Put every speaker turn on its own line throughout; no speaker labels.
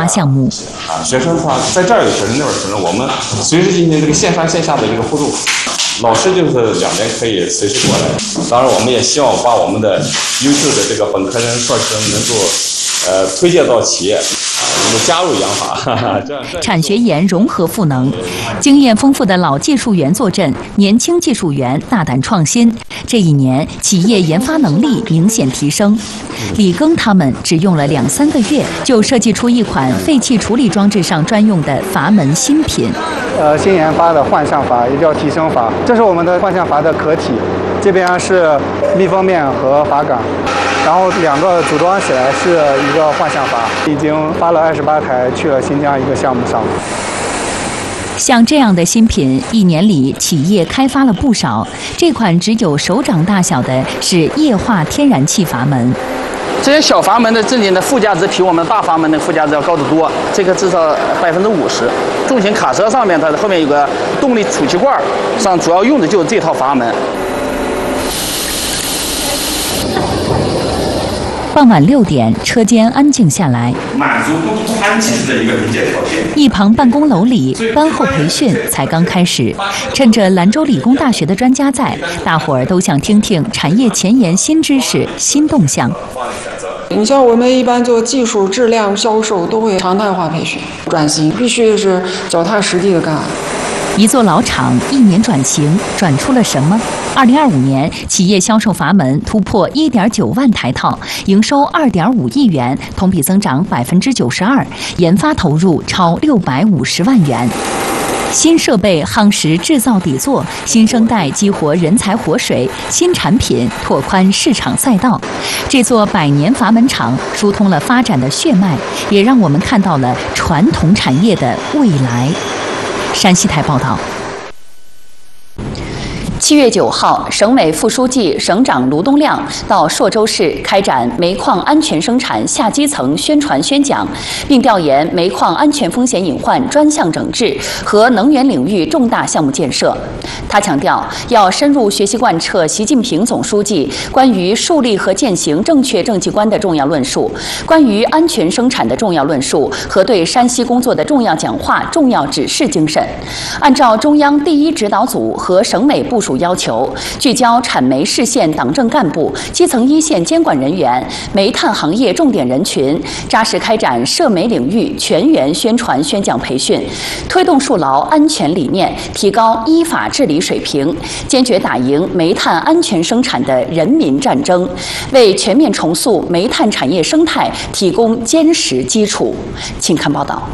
项目。
学生的话，在这儿有学生，那边有学生，我们随时进行这个线上线下的一个互动。老师就是两边可以随时过来。当然，我们也希望把我们的优秀的这个本科生、硕士生能够推荐到企业，能够加入研发。
产学研融合赋能，经验丰富的老技术员坐镇，年轻技术员大胆创新。这一年，企业研发能力明显提升。李庚他们只用了2-3个月，就设计出一款废气处理装置上专用的阀门新品。
新研发的换向阀，也叫提升阀，这是我们的换向阀的壳体，这边是密封面和阀杆，然后2个组装起来是一个换向阀。已经发了28台去了新疆一个项目上。
像这样的新品，1年里企业开发了不少。这款只有手掌大小的是液化天然气阀门。
这些小阀门的这里的附加值比我们大阀门的附加值要高得多，这个至少50%。重型卡车上面它后面有个动力储气罐，上主要用的就是这套阀门。
傍晚6点，车间安静下来，
满足安全的一个临界条件。
一旁办公楼里，班后培训才刚开始。趁着兰州理工大学的专家在，大伙儿都想听听产业前沿新知识、新动向。
你像我们一般做技术、质量、销售都会常态化培训，转型必须是脚踏实地的干。
一座老厂1年转型，转出了什么？2025年，企业销售阀门突破1.9万台套，营收2.5亿元，同比增长92%，研发投入超650万元。新设备夯实制造底座，新生代激活人才活水，新产品拓宽市场赛道。这座100年阀门厂疏通了发展的血脉，也让我们看到了传统产业的未来。山西台报道。7月9号，省委副书记、省长卢东亮到朔州市开展煤矿安全生产下基层宣传宣讲，并调研煤矿安全风险隐患专项整治和能源领域重大项目建设。他强调，要深入学习贯彻习近平总书记关于树立和践行正确政绩观的重要论述，关于安全生产的重要论述和对山西工作的重要讲话、重要指示精神，按照中央第一指导组和省委部署要求，聚焦产煤市县党政干部、基层一线监管人员、煤炭行业重点人群，扎实开展涉煤领域全员宣传宣讲培训，推动树牢安全理念，提高依法治理水平，坚决打赢煤炭安全生产的人民战争，为全面重塑煤炭产业生态提供坚实基础。请看报道。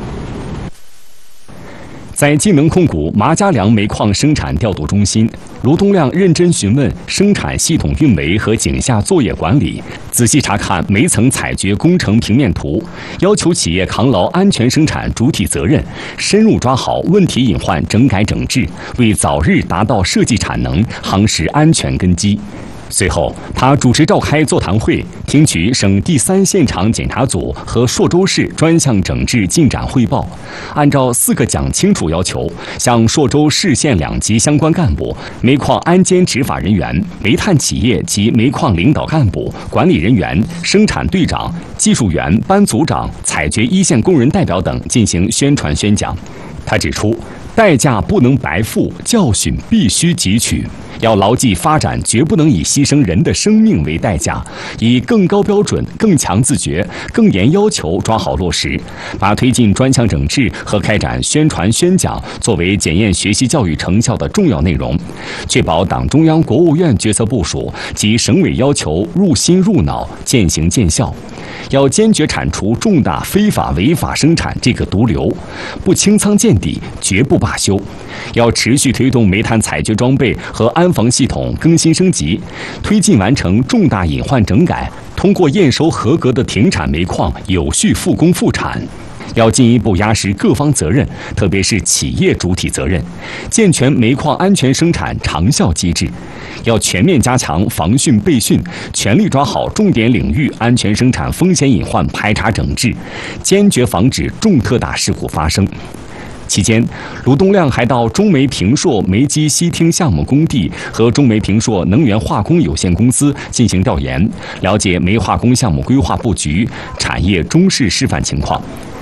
在晋能控股麻家梁煤矿生产调度中心，卢东亮认真询问生产系统运维和井下作业管理，仔细查看煤层采掘工程平面图，要求企业扛牢安全生产主体责任，深入抓好问题隐患整改整治，为早日达到设计产能夯实安全根基。随后，他主持召开座谈会，听取省第3现场检查组和朔州市专项整治进展汇报，按照4个讲清楚要求，向朔州市县2级相关干部、煤矿安监执法人员、煤炭企业及煤矿领导干部、管理人员、生产队长、技术员、班组长、采掘一线工人代表等进行宣传宣讲。他指出，代价不能白付，教训必须汲取。要牢记发展绝不能以牺牲人的生命为代价，以更高标准、更强自觉、更严要求抓好落实，把推进专项整治和开展宣传宣讲作为检验学习教育成效的重要内容，确保党中央、国务院决策部署及省委要求入心入脑、见行见效。要坚决铲除重大非法违法生产这个毒瘤，不清仓见底，绝不罢休。要持续推动煤炭采掘装备和安防系统更新升级，推进完成重大隐患整改，通过验收合格的停产煤矿有序复工复产。要进一步压实各方责任，特别是企业主体责任，健全煤矿安全生产长效机制。要全面加强防汛备汛，全力抓好重点领域安全生产风险隐患排查整治，坚决防止重特大事故发生。期间，卢东亮还到中煤平朔煤机西厅项目工地和中煤平朔能源化工有限公司进行调研，了解煤化工项目规划布局、产业中试示范情况。